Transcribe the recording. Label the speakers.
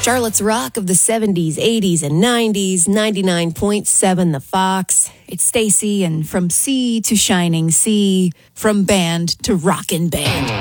Speaker 1: Charlotte's Rock of the 70s, 80s, and 90s, 99.7 The Fox. It's Stacy, and from sea to shining sea, from band to rockin' band.